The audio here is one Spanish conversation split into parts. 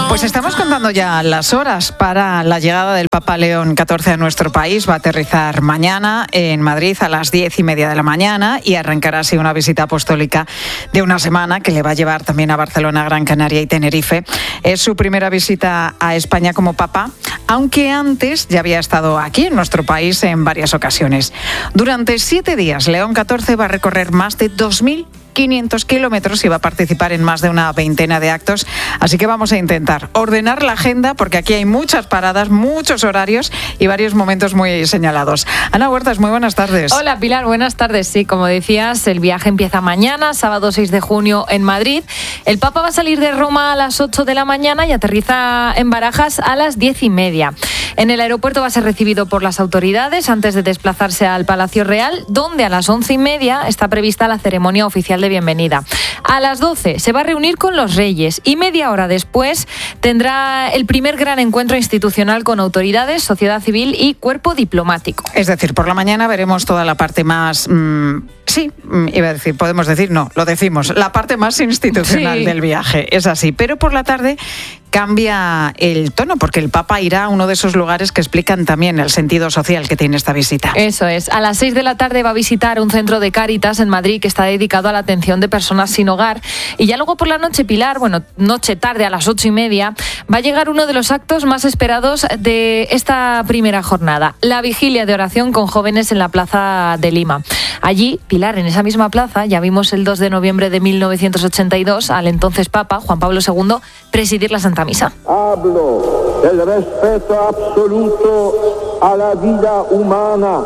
Pues estamos contando ya las horas para la llegada del Papa León XIV a nuestro país. Va a aterrizar mañana en Madrid a las 10:30 de la mañana y arrancará así una visita apostólica de una semana que le va a llevar también a Barcelona, Gran Canaria y Tenerife. Es su primera visita a España como Papa, aunque antes ya había estado aquí en nuestro país en varias ocasiones. Durante 7 días, León XIV va a recorrer más de 2.500 kilómetros y va a participar en más de una veintena de actos. Así que vamos a intentar ordenar la agenda porque aquí hay muchas paradas, muchos horarios y varios momentos muy señalados. Ana Huertas, muy buenas tardes. Hola Pilar, buenas tardes. Sí, como decías, el viaje empieza mañana, sábado 6 de junio en Madrid. El Papa va a salir de Roma a las 8 de la mañana y aterriza en Barajas a las 10:30. En el aeropuerto va a ser recibido por las autoridades antes de desplazarse al Palacio Real, donde a las 11:30 está prevista la ceremonia oficial de bienvenida. A las 12 se va a reunir con los reyes y media hora después tendrá el primer gran encuentro institucional con autoridades, sociedad civil y cuerpo diplomático. Es decir, por la mañana veremos toda la parte más... iba a decir, podemos decir, no, lo decimos, la parte más institucional del viaje, es así. Pero por la tarde cambia el tono, porque el Papa irá a uno de esos lugares que explican también el sentido social que tiene esta visita. Eso es. A las 6 de la tarde va a visitar un centro de Cáritas en Madrid que está dedicado a la atención de personas sin hogar. Y ya luego por la noche, Pilar, tarde a las 8:30, va a llegar uno de los actos más esperados de esta primera jornada, la vigilia de oración con jóvenes en la Plaza de Lima. Allí, Pilar, en esa misma plaza, ya vimos el 2 de noviembre de 1982 al entonces Papa, Juan Pablo II, presidir la Santa Misa. Hablo del respeto absoluto a la vida humana,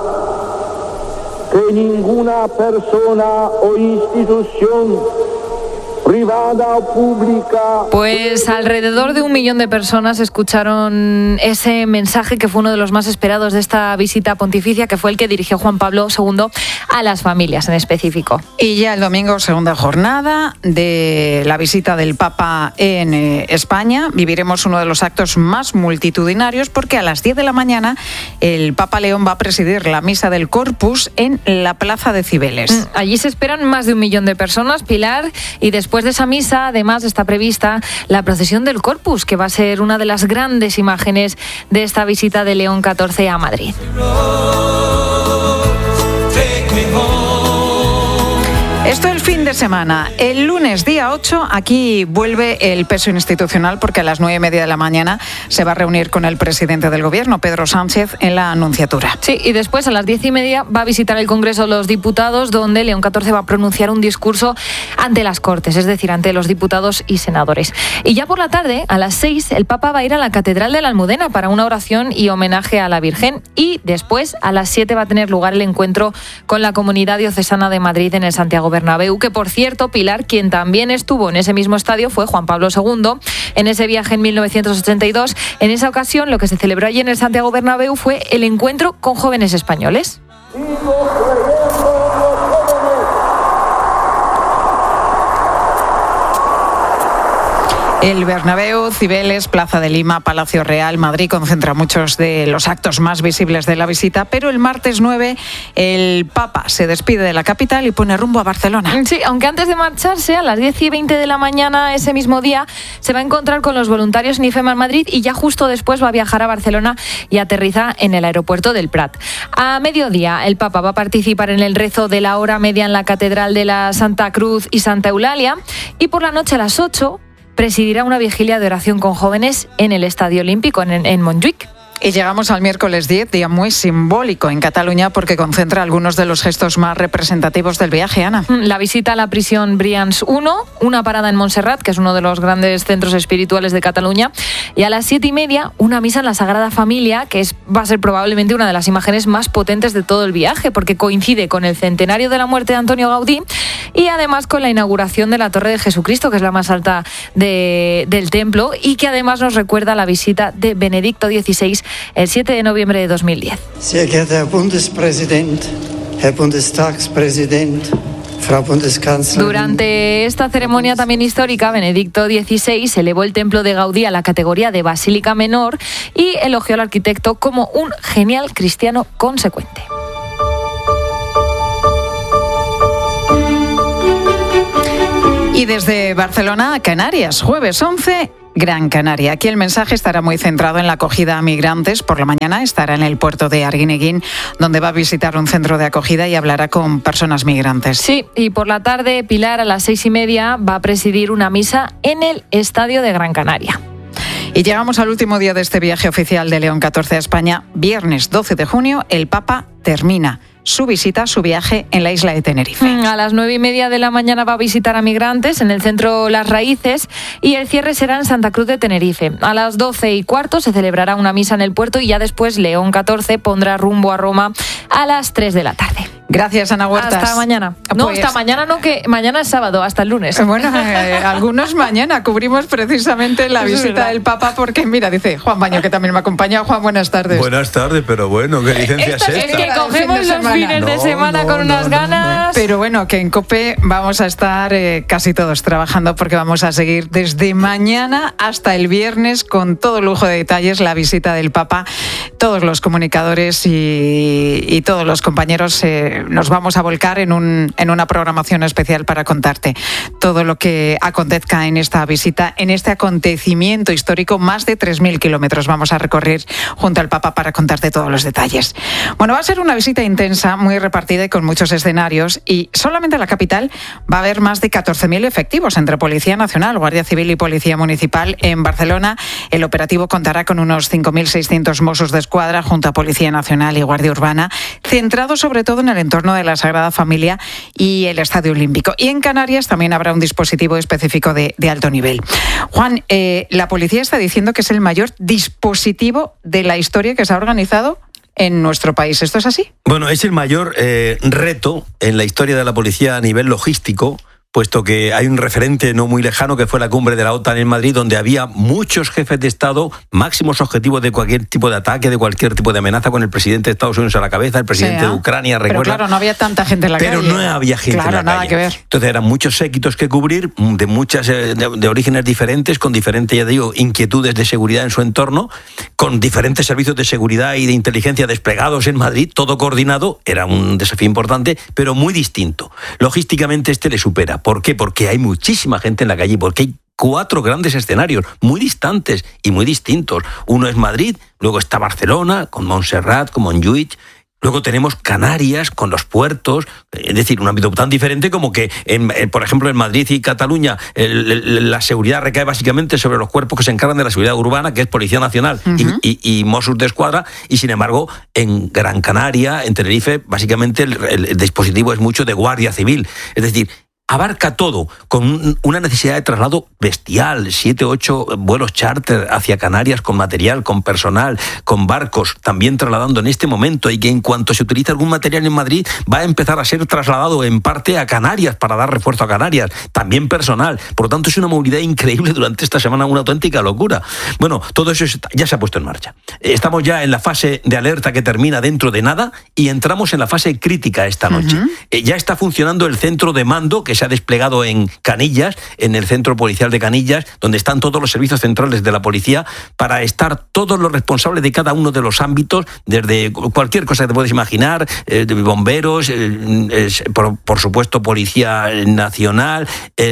que ninguna persona o institución, privada o pública. Pues alrededor de 1 millón de personas escucharon ese mensaje que fue uno de los más esperados de esta visita pontificia, que fue el que dirigió Juan Pablo II a las familias en específico. Y ya el domingo, segunda jornada de la visita del Papa en España. Viviremos uno de los actos más multitudinarios porque a las 10 de la mañana el Papa León va a presidir la misa del Corpus en la Plaza de Cibeles. Allí se esperan más de 1 millón de personas, Pilar, y después de esa misa, además, está prevista la procesión del Corpus, que va a ser una de las grandes imágenes de esta visita de León XIV a Madrid. Esto el fin de semana. El lunes, día 8, aquí vuelve el peso institucional porque a las 9:30 de la mañana se va a reunir con el presidente del Gobierno, Pedro Sánchez, en la Anunciatura. Sí, y después a las 10:30 va a visitar el Congreso de los Diputados, donde León XIV va a pronunciar un discurso ante las Cortes, es decir, ante los diputados y senadores. Y ya por la tarde, a las 6, el Papa va a ir a la Catedral de la Almudena para una oración y homenaje a la Virgen. Y después, a las 7, va a tener lugar el encuentro con la Comunidad Diocesana de Madrid en el Santiago Bernabéu, que por cierto, Pilar, quien también estuvo en ese mismo estadio fue Juan Pablo II en ese viaje en 1982. En esa ocasión, lo que se celebró allí en el Santiago Bernabéu fue el encuentro con jóvenes españoles. El Bernabéu, Cibeles, Plaza de Lima, Palacio Real, Madrid concentra muchos de los actos más visibles de la visita, pero el martes 9 el Papa se despide de la capital y pone rumbo a Barcelona. Sí, aunque antes de marcharse, a las 10:20 de la mañana ese mismo día, se va a encontrar con los voluntarios en IFEMA en Madrid y ya justo después va a viajar a Barcelona y aterriza en el aeropuerto del Prat. A mediodía, el Papa va a participar en el rezo de la hora media en la Catedral de la Santa Cruz y Santa Eulalia y por la noche a las 8 presidirá una vigilia de oración con jóvenes en el Estadio Olímpico, en Montjuïc. Y llegamos al miércoles 10, día muy simbólico en Cataluña porque concentra algunos de los gestos más representativos del viaje, Ana. La visita a la prisión Brians 1, una parada en Montserrat, que es uno de los grandes centros espirituales de Cataluña, y a las 7:30 una misa en la Sagrada Familia, que va a ser probablemente una de las imágenes más potentes de todo el viaje, porque coincide con el centenario de la muerte de Antonio Gaudí y además con la inauguración de la Torre de Jesucristo, que es la más alta del templo, y que además nos recuerda la visita de Benedicto XVI el 7 de noviembre de 2010. Sehr geehrter Herr Bundespräsident, Herr Bundestagspräsident, Frau Bundeskanzlerin. Durante esta ceremonia también histórica, Benedicto XVI elevó el templo de Gaudí a la categoría de Basílica Menor y elogió al arquitecto como un genial cristiano consecuente. Y desde Barcelona a Canarias, jueves 11, Gran Canaria. Aquí el mensaje estará muy centrado en la acogida a migrantes. Por la mañana estará en el puerto de Arguineguín, donde va a visitar un centro de acogida y hablará con personas migrantes. Sí, y por la tarde Pilar a las 6:30 va a presidir una misa en el Estadio de Gran Canaria. Y llegamos al último día de este viaje oficial de León XIV a España. Viernes 12 de junio, el Papa termina su visita, su viaje en la isla de Tenerife. A las 9:30 de la mañana va a visitar a migrantes en el centro Las Raíces y el cierre será en Santa Cruz de Tenerife. A las 12:15 se celebrará una misa en el puerto y ya después León XIV pondrá rumbo a Roma a las 3 de la tarde. Gracias, Ana Huertas. Hasta mañana. No, hasta mañana no, que mañana es sábado, hasta el lunes. Bueno, algunos mañana cubrimos precisamente la visita del Papa porque, mira, dice Juan Baño, que también me acompaña. Juan, buenas tardes. Buenas tardes, pero bueno, ¿qué licencia es esta? Es que cogemos los fines de semana con unas ganas. Pero bueno, que en COPE vamos a estar casi todos trabajando porque vamos a seguir desde mañana hasta el viernes con todo lujo de detalles la visita del Papa. Todos los comunicadores y todos los compañeros nos vamos a volcar en una programación especial para contarte todo lo que acontezca en esta visita, en este acontecimiento histórico. Más de 3.000 kilómetros vamos a recorrer junto al Papa para contarte todos los detalles. Bueno, va a ser una visita intensa, muy repartida y con muchos escenarios, y solamente en la capital va a haber más de 14.000 efectivos entre Policía Nacional, Guardia Civil y Policía Municipal. En Barcelona el operativo contará con unos 5.600 Mossos de Escuadra junto a Policía Nacional y Guardia Urbana, centrado sobre todo en el entorno de la Sagrada Familia y el Estadio Olímpico. Y en Canarias también habrá un dispositivo específico de alto nivel. Juan, la policía está diciendo que es el mayor dispositivo de la historia que se ha organizado en nuestro país. ¿Esto es así? Bueno, es el mayor reto en la historia de la policía a nivel logístico, puesto que hay un referente no muy lejano que fue la cumbre de la OTAN en Madrid, donde había muchos jefes de Estado, máximos objetivos de cualquier tipo de ataque, de cualquier tipo de amenaza, con el presidente de Estados Unidos a la cabeza, el presidente de Ucrania, recuerda. Pero claro, no había tanta gente en la calle. Pero no había gente en la calle. Nada que ver. Entonces eran muchos séquitos que cubrir, de muchas de orígenes diferentes, con diferentes, ya digo, inquietudes de seguridad en su entorno, con diferentes servicios de seguridad y de inteligencia desplegados en Madrid, todo coordinado. Era un desafío importante, pero muy distinto. Logísticamente le supera. ¿Por qué? Porque hay muchísima gente en la calle, porque hay 4 grandes escenarios muy distantes y muy distintos. Uno es Madrid, luego está Barcelona, con Montserrat, con Montjuïc. Luego tenemos Canarias con los puertos, es decir, un ámbito tan diferente como que, por ejemplo, en Madrid y Cataluña la seguridad recae básicamente sobre los cuerpos que se encargan de la seguridad urbana, que es Policía Nacional y Mossos de Escuadra, y sin embargo en Gran Canaria, en Tenerife, básicamente el dispositivo es mucho de Guardia Civil. Es decir, abarca todo, con una necesidad de traslado bestial, 7, 8 vuelos charter hacia Canarias con material, con personal, con barcos, también trasladando en este momento, y que en cuanto se utilice algún material en Madrid va a empezar a ser trasladado en parte a Canarias para dar refuerzo a Canarias, también personal. Por lo tanto, es una movilidad increíble durante esta semana, una auténtica locura. Bueno, todo eso ya se ha puesto en marcha. Estamos ya en la fase de alerta que termina dentro de nada y entramos en la fase crítica esta noche. Ya está funcionando el centro de mando que se ha desplegado en Canillas, en el centro policial de Canillas, donde están todos los servicios centrales de la policía, para estar todos los responsables de cada uno de los ámbitos, desde cualquier cosa que te puedes imaginar, de bomberos, por supuesto Policía Nacional,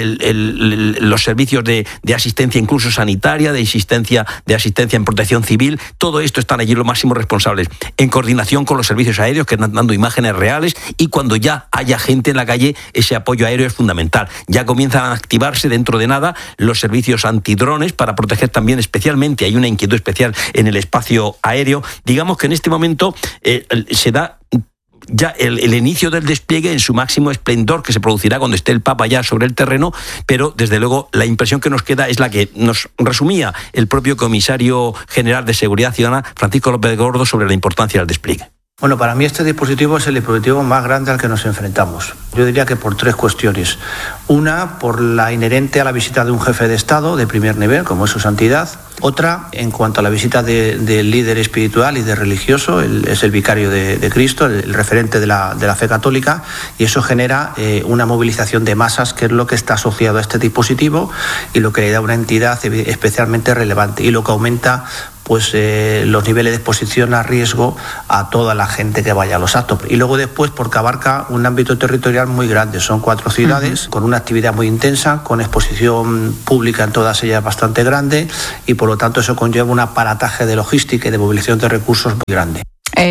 los servicios de asistencia incluso sanitaria, de asistencia en protección civil. Todo esto están allí los máximos responsables, en coordinación con los servicios aéreos que están dando imágenes reales, y cuando ya haya gente en la calle, ese apoyo aéreo es fundamental. Ya comienzan a activarse dentro de nada los servicios antidrones para proteger también, especialmente, hay una inquietud especial en el espacio aéreo. Digamos que en este momento se da ya el inicio del despliegue en su máximo esplendor, que se producirá cuando esté el Papa ya sobre el terreno, pero desde luego la impresión que nos queda es la que nos resumía el propio comisario general de Seguridad Ciudadana, Francisco López Gordo, sobre la importancia del despliegue. Bueno, para mí este dispositivo es el dispositivo más grande al que nos enfrentamos. Yo diría que por 3 cuestiones. Una, por la inherente a la visita de un jefe de Estado de primer nivel, como es su santidad. Otra, en cuanto a la visita del líder espiritual y de religioso, es el vicario de Cristo, el referente de la fe católica, y eso genera una movilización de masas, que es lo que está asociado a este dispositivo y lo que le da una entidad especialmente relevante, y lo que aumenta pues los niveles de exposición a riesgo a toda la gente que vaya a los actos. Y luego después, porque abarca un ámbito territorial muy grande, son 4 ciudades con una actividad muy intensa, con exposición pública en todas ellas bastante grande, y por lo tanto eso conlleva un aparataje de logística y de movilización de recursos muy grande.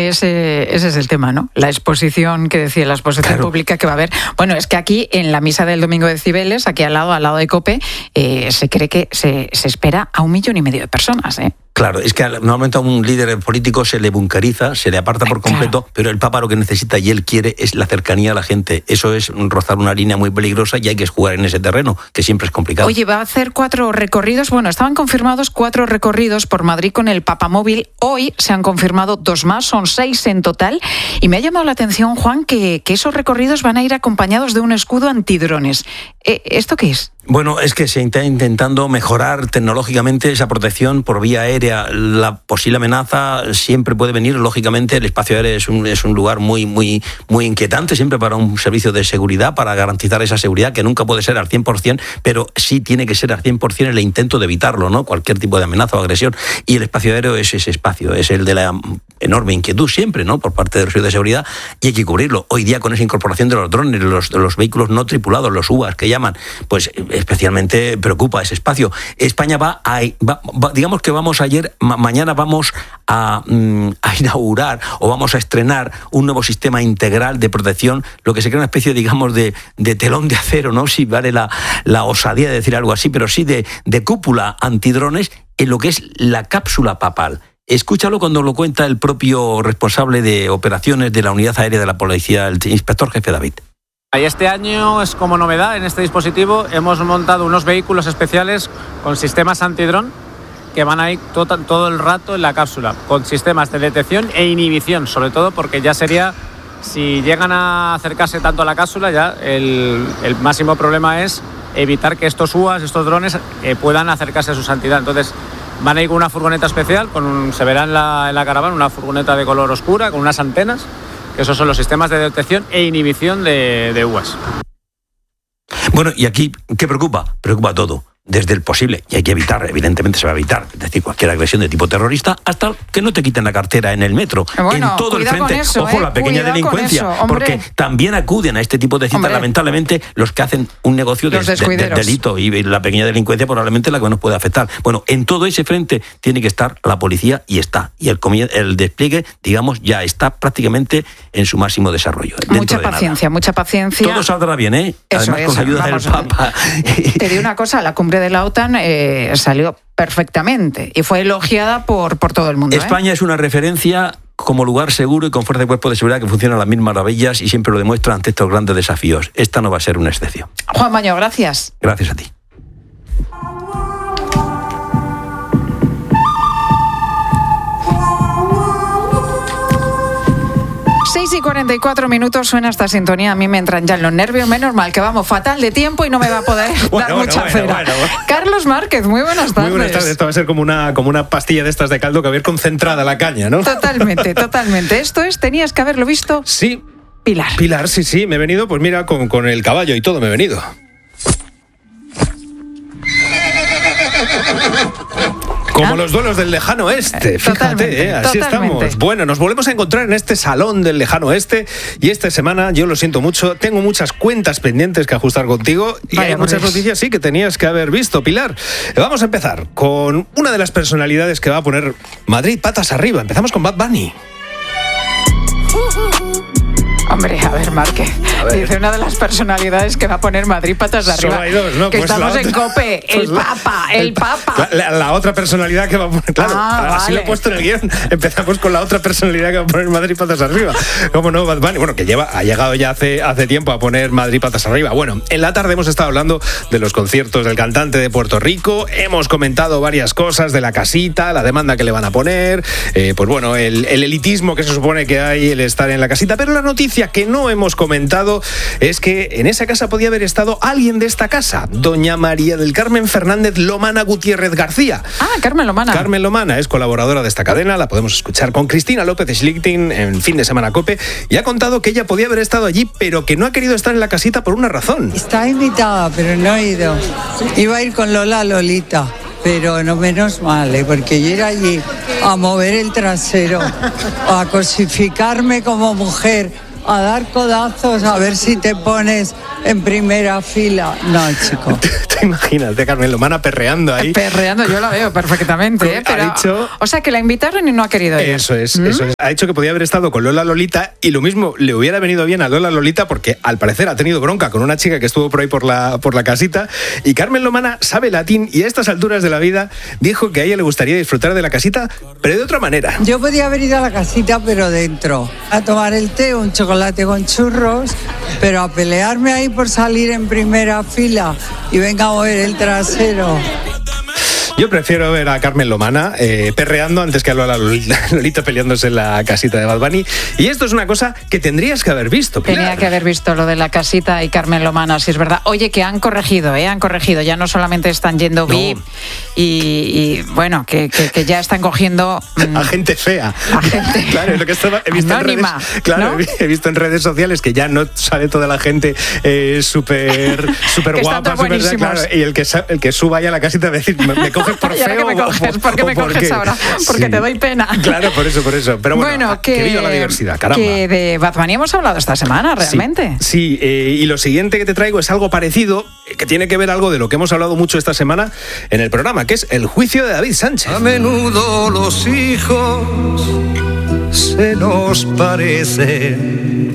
Ese es el tema, ¿no? La exposición que decía, la exposición pública que va a haber. Bueno, es que aquí, en la misa del domingo de Cibeles, aquí al lado de COPE, se cree que se espera a 1,5 millones de personas, ¿eh? Claro, es que normalmente a un líder político se le bunkeriza, se le aparta por completo, pero el Papa lo que necesita y él quiere es la cercanía a la gente. Eso es rozar una línea muy peligrosa y hay que jugar en ese terreno, que siempre es complicado. Oye, va a hacer 4 recorridos. Bueno, estaban confirmados 4 recorridos por Madrid con el Papamóvil. Hoy se han confirmado 2 más, son 6 en total. Y me ha llamado la atención, Juan, que esos recorridos van a ir acompañados de un escudo antidrones. ¿Esto qué es? Bueno, es que se está intentando mejorar tecnológicamente esa protección por vía aérea. La posible amenaza siempre puede venir, lógicamente. El espacio aéreo es un lugar muy, muy, muy inquietante, siempre para un servicio de seguridad, para garantizar esa seguridad, que nunca puede ser al 100%, pero sí tiene que ser al 100% el intento de evitarlo, ¿no? Cualquier tipo de amenaza o agresión. Y el espacio aéreo es ese espacio, es el de la enorme inquietud siempre, ¿no? Por parte de los servicios de seguridad, y hay que cubrirlo. Hoy día, con esa incorporación de los drones, de los vehículos no tripulados, los UAS que llaman, pues especialmente preocupa ese espacio. España digamos que mañana vamos a inaugurar o vamos a estrenar un nuevo sistema integral de protección, lo que se crea una especie, digamos, de telón de acero, ¿no? Si vale la osadía de decir algo así, pero sí de cúpula antidrones en lo que es la cápsula papal. Escúchalo cuando lo cuenta el propio responsable de operaciones de la Unidad Aérea de la Policía, el inspector jefe David. Y este año, es como novedad en este dispositivo, hemos montado unos vehículos especiales con sistemas antidrón que van a ir todo el rato en la cápsula, con sistemas de detección e inhibición, sobre todo porque ya sería, si llegan a acercarse tanto a la cápsula, ya el máximo problema es evitar que estos UAS, estos drones, puedan acercarse a su santidad. Entonces, van a ir con una furgoneta especial, se verá en la caravana, una furgoneta de color oscura, con unas antenas, que esos son los sistemas de detección e inhibición de UAS. Bueno, y aquí, ¿qué preocupa? Preocupa todo. Desde el posible, y hay que evitar, evidentemente se va a evitar, es decir, cualquier agresión de tipo terrorista, hasta que no te quiten la cartera en el metro, bueno, en todo el frente. Eso, ojo, la pequeña delincuencia, porque también acuden a este tipo de citas, lamentablemente, los que hacen un negocio de delito, y la pequeña delincuencia probablemente la que nos puede afectar. Bueno, en todo ese frente tiene que estar la policía, y está. Y el despliegue, digamos, ya está prácticamente en su máximo desarrollo. Mucha paciencia. Todo saldrá bien, ¿eh? Además, con la ayuda del Papa. Te digo una cosa, la cumbre de la OTAN salió perfectamente y fue elogiada por todo el mundo. España es una referencia como lugar seguro y con fuerza de cuerpo de seguridad que funciona a las mil maravillas y siempre lo demuestra ante estos grandes desafíos. Esta no va a ser una excepción. Juan Baño, gracias. Gracias a ti. 6:44 suena esta sintonía. A mí me entran ya en los nervios. Menos mal que vamos fatal de tiempo y no me va a poder dar mucha cera. Carlos Márquez, muy buenas tardes. Muy buenas tardes. Esto va a ser como una pastilla de estas de caldo que va a ir concentrada la caña, ¿no? Totalmente. Esto es, tenías que haberlo visto. Sí. Pilar, sí. Me he venido, pues mira, con el caballo y todo me he venido. Como los duelos del lejano oeste, fíjate, así estamos. Bueno, nos volvemos a encontrar en este salón del lejano oeste y esta semana, yo lo siento mucho, tengo muchas cuentas pendientes que ajustar contigo y hay muchas noticias sí que tenías que haber visto, Pilar. Vamos a empezar con una de las personalidades que va a poner Madrid patas arriba. Empezamos con Bad Bunny. Hombre, a ver, Márquez. Dice una de las personalidades que va a poner Madrid patas de arriba. Solo hay dos, ¿no? Que pues estamos en COPE. El Papa. La otra personalidad que va a poner... Claro, así lo he puesto en el guión. Empezamos con la otra personalidad que va a poner Madrid patas arriba. ¿Cómo no, Bad Bunny? Bueno, que ha llegado ya hace tiempo a poner Madrid patas arriba. Bueno, en la tarde hemos estado hablando de los conciertos del cantante de Puerto Rico. Hemos comentado varias cosas de la casita, la demanda que le van a poner. Pues bueno, el elitismo que se supone que hay, el estar en la casita. Pero la noticia que no hemos comentado es que en esa casa podía haber estado alguien de esta casa, doña María del Carmen Fernández Lomana Gutiérrez García. Carmen Lomana. Carmen Lomana es colaboradora de esta cadena, la podemos escuchar con Cristina López de Schlichting en Fin de Semana COPE, y ha contado que ella podía haber estado allí, pero que no ha querido estar en la casita por una razón. Está invitada, pero no ha ido. Iba a ir con Lolita, pero no, menos mal, porque yo ir allí a mover el trasero, a cosificarme como mujer, a dar codazos, a ver si te pones en primera fila. No, chico. ¿Te imaginas de Carmen Lomana perreando ahí? Perreando, yo la veo perfectamente, pero, ha dicho, o sea, que la invitaron y no ha querido ir. Eso es. Ha dicho que podía haber estado con Lola Lolita y lo mismo le hubiera venido bien a Lola Lolita porque al parecer ha tenido bronca con una chica que estuvo por ahí por la casita y Carmen Lomana sabe latín y a estas alturas de la vida dijo que a ella le gustaría disfrutar de la casita, pero de otra manera. Yo podía haber ido a la casita, pero dentro, a tomar el té, un chocolate con churros, pero a pelearme ahí por salir en primera fila y venga a mover el trasero. Yo prefiero ver a Carmen Lomana perreando antes que a Lola Lolita peleándose en la casita de Bad Bunny. Y esto es una cosa que tendrías que haber visto, Pilar. Tenía que haber visto lo de la casita y Carmen Lomana, si es verdad. Oye, que han corregido. Ya no solamente están yendo VIP y bueno, que ya están cogiendo... a gente fea. A gente claro, es lo que he visto anónima, en redes, claro, ¿no? He visto en redes sociales que ya no sale toda la gente súper guapa, claro, y el que suba ya a la casita a decir, me coges por feo. ¿Por qué me coges ahora? Porque te doy pena. Claro, por eso. Pero bueno, que viva la diversidad, caramba. Que de Bad Bunny hemos hablado esta semana, realmente. Sí, y lo siguiente que te traigo es algo parecido, que tiene que ver algo de lo que hemos hablado mucho esta semana en el programa, que es el juicio de David Sánchez. A menudo los hijos se nos parecen.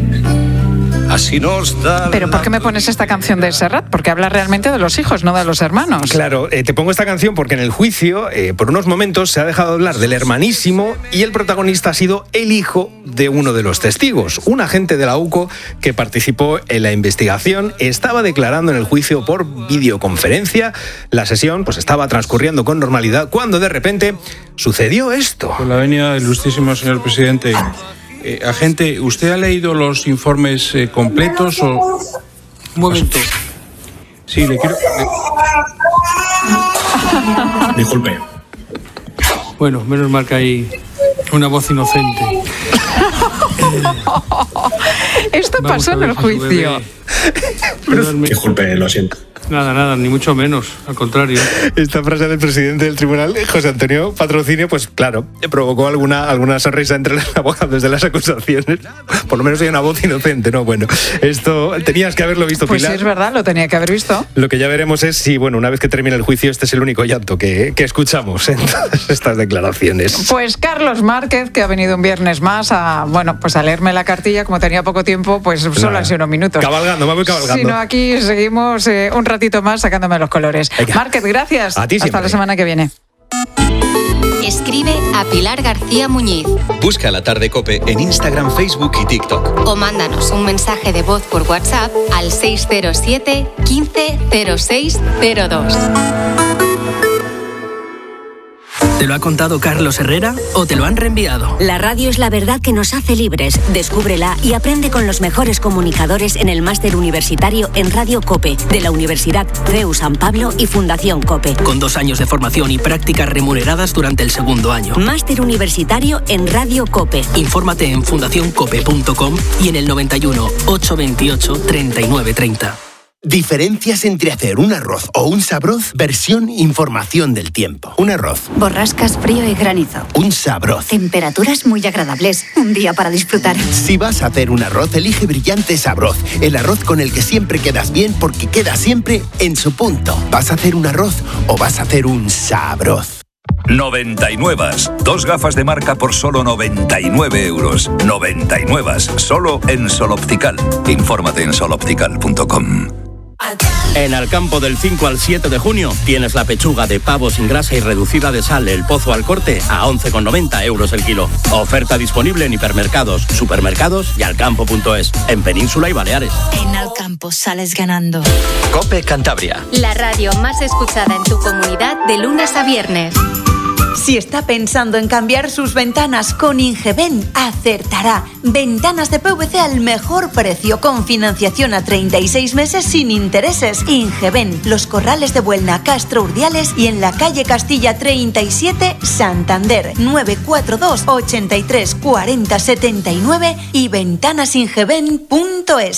Así nos da. Pero ¿por qué me pones esta canción de Serrat? Porque habla realmente de los hijos, no de los hermanos. Claro, te pongo esta canción porque en el juicio, por unos momentos, se ha dejado hablar del hermanísimo y el protagonista ha sido el hijo de uno de los testigos. Un agente de la UCO que participó en la investigación estaba declarando en el juicio por videoconferencia. La sesión pues estaba transcurriendo con normalidad cuando de repente sucedió esto. Con la venia del ilustrísimo señor presidente. Agente, ¿usted ha leído los informes completos o...? Un momento. Sí, le quiero... Disculpe. Bueno, menos mal que hay una voz inocente. Esto pasó en el juicio. Disculpe, lo siento. Nada, ni mucho menos, al contrario. Esta frase del presidente del tribunal, José Antonio Patrocinio, pues claro, provocó alguna sonrisa entre los abogados de las acusaciones. Por lo menos hay una voz inocente, ¿no? Bueno, esto tenías que haberlo visto, pues Pilar. Pues sí, es verdad, lo tenía que haber visto. Lo que ya veremos es si, bueno, una vez que termine el juicio, este es el único llanto que escuchamos en todas estas declaraciones. Pues Carlos Márquez, que ha venido un viernes más a leerme la cartilla, como tenía poco tiempo, pues solo han sido unos minutos. Cabalgando, me voy cabalgando. Si no, aquí seguimos un ratito más sacándome los colores. Márquez, gracias. A ti siempre. Hasta la semana que viene. Escribe a Pilar García Muñiz. Busca La Tarde COPE en Instagram, Facebook y TikTok. O mándanos un mensaje de voz por WhatsApp al 607 15 06 02. ¿Te lo ha contado Carlos Herrera o te lo han reenviado? La radio es la verdad que nos hace libres. Descúbrela y aprende con los mejores comunicadores en el máster universitario en Radio COPE de la Universidad CEU San Pablo y Fundación COPE. Con 2 años de formación y prácticas remuneradas durante el segundo año. Máster universitario en Radio COPE. Infórmate en fundacioncope.com y en el 91 828 3930. Diferencias entre hacer un arroz o un sabroz, versión información del tiempo. Un arroz. Borrascas, frío y granizo. Un sabroz. Temperaturas muy agradables. Un día para disfrutar. Si vas a hacer un arroz, elige Brillante Sabroz. El arroz con el que siempre quedas bien porque queda siempre en su punto. ¿Vas a hacer un arroz o vas a hacer un sabroz? 99. 2 gafas de marca por solo 99 euros. 99. Solo en Sol Optical. Infórmate en soloptical.com. En Alcampo del 5 al 7 de junio tienes la pechuga de pavo sin grasa y reducida de sal, el pozo al corte a 11,90 euros el kilo. Oferta disponible en hipermercados, supermercados y alcampo.es, en Península y Baleares. En Alcampo sales ganando. COPE Cantabria. La radio más escuchada en tu comunidad de lunes a viernes. Si está pensando en cambiar sus ventanas con Ingeben, acertará. Ventanas de PVC al mejor precio, con financiación a 36 meses sin intereses. Ingeben, Los Corrales de Buelna, Castro Urdiales y en la calle Castilla 37, Santander. 942 83 40 79 y ventanasingeben.es.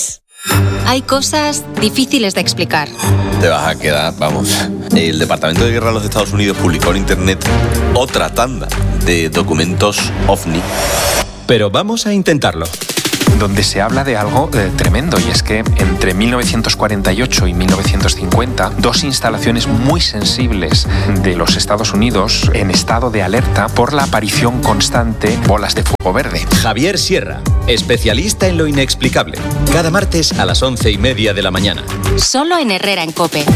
Hay cosas difíciles de explicar. Te vas a quedar, vamos. El Departamento de Guerra de los Estados Unidos publicó en Internet otra tanda de documentos OVNI. Pero vamos a intentarlo. Donde se habla de algo tremendo, y es que entre 1948 y 1950, dos instalaciones muy sensibles de los Estados Unidos en estado de alerta por la aparición constante de bolas de fuego verde. Javier Sierra, especialista en lo inexplicable. Cada martes a las 11:30 de la mañana. Solo en Herrera en COPE.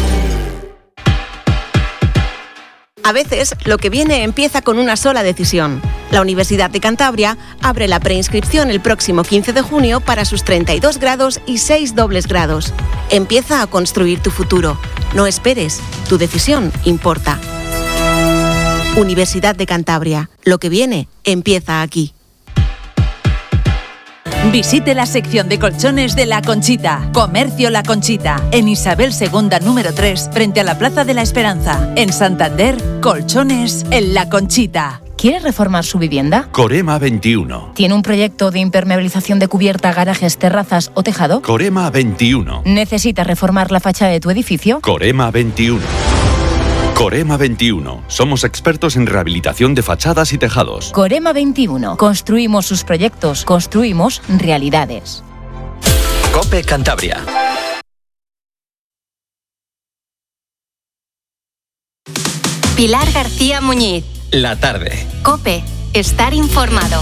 A veces, lo que viene empieza con una sola decisión. La Universidad de Cantabria abre la preinscripción el próximo 15 de junio para sus 32 grados y 6 dobles grados. Empieza a construir tu futuro. No esperes, tu decisión importa. Universidad de Cantabria. Lo que viene empieza aquí. Visite la sección de colchones de La Conchita. Comercio La Conchita. En Isabel II número 3, frente a la Plaza de la Esperanza. En Santander, colchones en La Conchita. ¿Quiere reformar su vivienda? Corema 21. ¿Tiene un proyecto de impermeabilización de cubierta, garajes, terrazas o tejado? Corema 21. ¿Necesita reformar la fachada de tu edificio? Corema 21. Corema 21. Somos expertos en rehabilitación de fachadas y tejados. Corema 21. Construimos sus proyectos. Construimos realidades. COPE Cantabria. Pilar García Muñiz. La tarde. COPE. Estar informado.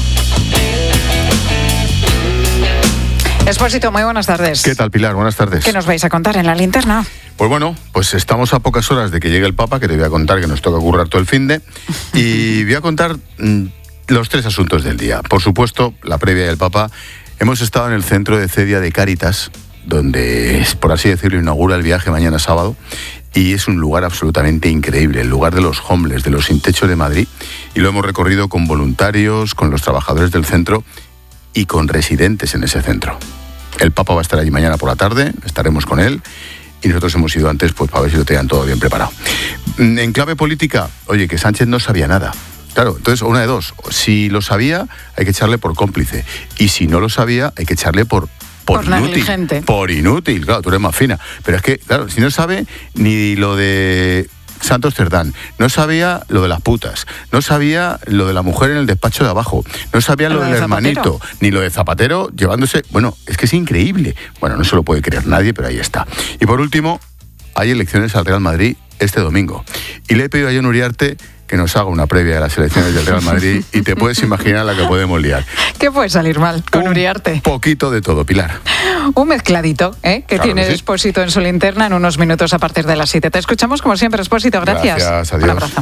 Expósito, muy buenas tardes. ¿Qué tal, Pilar? Buenas tardes. ¿Qué nos vais a contar en la linterna? Pues bueno, pues estamos a pocas horas de que llegue el Papa, que te voy a contar que nos toca currar todo el finde, y voy a contar los tres asuntos del día. Por supuesto, la previa del Papa. Hemos estado en el centro de Cedia de Cáritas, donde, por así decirlo, inaugura el viaje mañana sábado, y es un lugar absolutamente increíble, el lugar de los homeless, de los sin techo de Madrid, y lo hemos recorrido con voluntarios, con los trabajadores del centro y con residentes en ese centro. El Papa va a estar allí mañana por la tarde, estaremos con él, y nosotros hemos ido antes pues para ver si lo tenían todo bien preparado. En clave política, oye, que Sánchez no sabía nada. Claro, entonces una de dos, si lo sabía hay que echarle por cómplice, y si no lo sabía hay que echarle por inútil. Negligente. Por inútil, claro, tú eres más fina. Pero es que, claro, si no sabe ni lo de Santos Cerdán, no sabía lo de las putas, no sabía lo de la mujer en el despacho de abajo, no sabía lo del hermanito, ni lo de Zapatero llevándose... Bueno, es que es increíble. Bueno, no se lo puede creer nadie, pero ahí está. Y por último, hay elecciones al Real Madrid este domingo. Y le he pedido a Jon Uriarte que nos haga una previa de las elecciones del Real Madrid y te puedes imaginar la que podemos liar. ¿Qué puede salir mal con Uriarte? Un poquito de todo, Pilar. Un mezcladito, que claro tiene que sí. Expósito en su linterna en unos minutos a partir de las 7. Te escuchamos como siempre, Expósito. Gracias. Gracias, adiós. Un abrazo.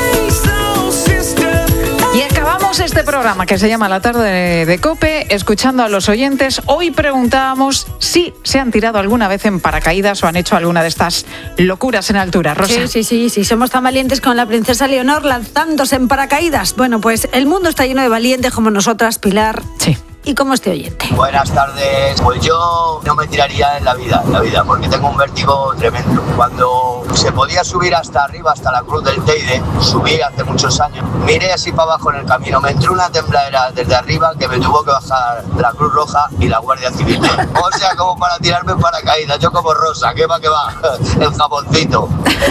Y acabamos este programa que se llama La Tarde de COPE escuchando a los oyentes. Hoy preguntábamos si se han tirado alguna vez en paracaídas o han hecho alguna de estas locuras en altura. Rosa. Sí, somos tan valientes con la princesa Leonor lanzándose en paracaídas. Bueno, pues el mundo está lleno de valientes como nosotras, Pilar. Sí. Y como este oyente. Buenas tardes. Pues yo no me tiraría en la vida, porque tengo un vértigo tremendo. Cuando se podía subir hasta arriba, hasta la Cruz del Teide, subí hace muchos años, miré así para abajo en el camino, me entró una tembladera desde arriba que me tuvo que bajar la Cruz Roja y la Guardia Civil. O sea, como para tirarme en paracaídas, yo como Rosa, que va, el jamoncito.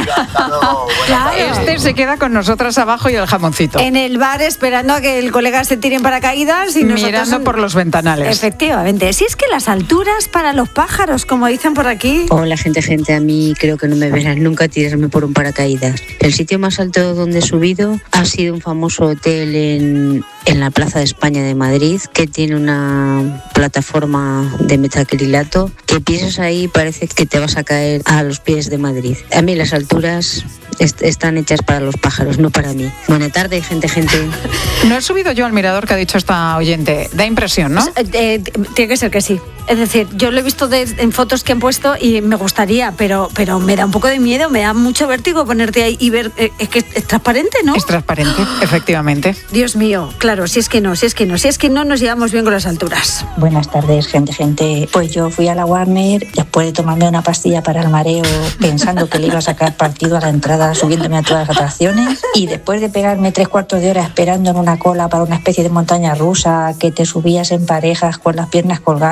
Este se queda con nosotras abajo y el jamoncito. En el bar esperando a que el colega se tire en paracaídas y nosotros... Mirando por los ventanales. Efectivamente. Si es que las alturas para los pájaros, como dicen por aquí. Hola, gente, a mí creo que no me verás nunca tirarme por un paracaídas. El sitio más alto donde he subido ha sido un famoso hotel en la Plaza de España de Madrid, que tiene una plataforma de metacrilato que pisas ahí y parece que te vas a caer a los pies de Madrid. A mí las alturas están hechas para los pájaros, no para mí. Buena tarde, gente. No he subido yo al mirador que ha dicho esta oyente. Da impresión, ¿no? Tiene que ser que sí. Es decir, yo lo he visto en fotos que han puesto y me gustaría, pero me da un poco de miedo, me da mucho vértigo ponerte ahí y ver. Es que es transparente, ¿no? Es transparente, efectivamente. Dios mío, claro, si es que no nos llevamos bien con las alturas. Buenas tardes, gente. Pues yo fui a la Warner después de tomarme una pastilla para el mareo, pensando que le iba a sacar partido a la entrada, subiéndome a todas las atracciones, y después de pegarme 3/4 de hora esperando en una cola para una especie de montaña rusa que te subías en parejas con las piernas colgando y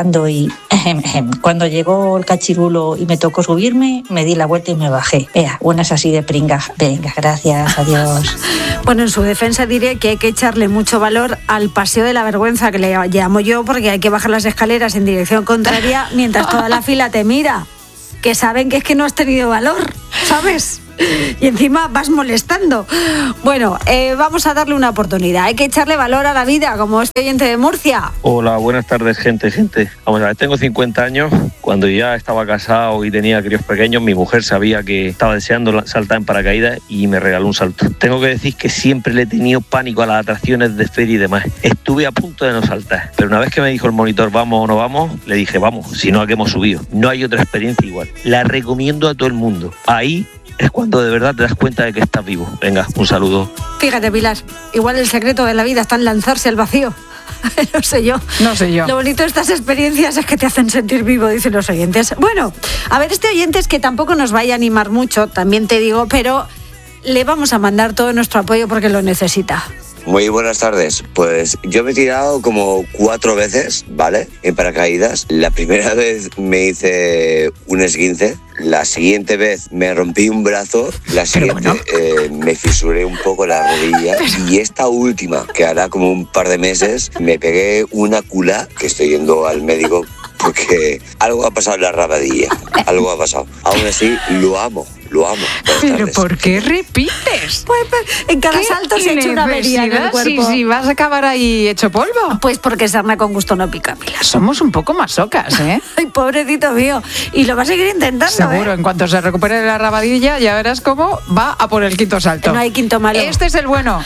Y cuando llegó el cachirulo y me tocó subirme, me di la vuelta y me bajé. Buenas así de pringa. Venga, gracias, adiós. Bueno, en su defensa diré que hay que echarle mucho valor al paseo de la vergüenza, que le llamo yo, porque hay que bajar las escaleras en dirección contraria mientras toda la fila te mira, que saben que es que no has tenido valor, ¿sabes? Y encima vas molestando. Bueno, vamos a darle una oportunidad. Hay que echarle valor a la vida, como este oyente de Murcia. Hola, buenas tardes, gente. Vamos a ver, tengo 50 años. Cuando ya estaba casado y tenía críos pequeños, mi mujer sabía que estaba deseando saltar en paracaídas y me regaló un salto. Tengo que decir que siempre le he tenido pánico a las atracciones de feria y demás. Estuve a punto de no saltar, pero una vez que me dijo el monitor vamos o no vamos, le dije vamos, si no, ¿a qué hemos subido? No hay otra experiencia igual. La recomiendo a todo el mundo. Ahí es cuando de verdad te das cuenta de que estás vivo. Venga, un saludo. Fíjate, Pilar, igual el secreto de la vida está en lanzarse al vacío. No sé yo. Lo bonito de estas experiencias es que te hacen sentir vivo, dicen los oyentes. Bueno, a ver, este oyente es que tampoco nos vaya a animar mucho, también te digo, pero le vamos a mandar todo nuestro apoyo porque lo necesita. Muy buenas tardes. Pues yo me he tirado como 4 veces, ¿vale? En paracaídas. La primera vez me hice un esguince. La siguiente vez me rompí un brazo. La siguiente me fisuré un poco la rodilla. Y esta última, que hará como un par de meses, me pegué una culá, que estoy yendo al médico porque algo ha pasado en la rabadilla. Algo ha pasado. Aún así, lo amo. ¿Pero por qué repites? Pues en cada salto se ha hecho una avería en el cuerpo. Sí, vas a acabar ahí hecho polvo. Pues porque sarna con gusto no pica, Pilar. Somos un poco masocas, ¿eh? Ay, pobrecito mío. Y lo va a seguir intentando, seguro, en cuanto se recupere de la rabadilla, ya verás cómo va a por el quinto salto. No hay quinto malo. Este es el bueno,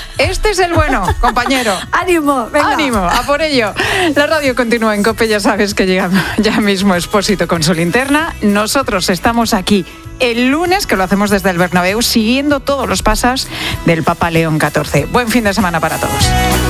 compañero. ¡Ánimo! Venga. ¡Ánimo! A por ello. La radio continúa en COPE, ya sabes que llega ya mismo Expósito con su linterna. Nosotros estamos aquí el lunes, que lo hacemos desde el Bernabéu, siguiendo todos los pasos del Papa León XIV. Buen fin de semana para todos.